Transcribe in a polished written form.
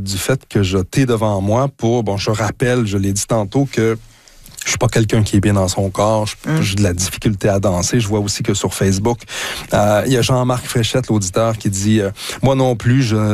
du fait que je t'ai devant moi je rappelle, je l'ai dit tantôt, que je suis pas quelqu'un qui est bien dans son corps. J'ai de la difficulté à danser. Je vois aussi que sur Facebook, il y a Jean-Marc Fréchette, l'auditeur, qui dit « Moi non plus, je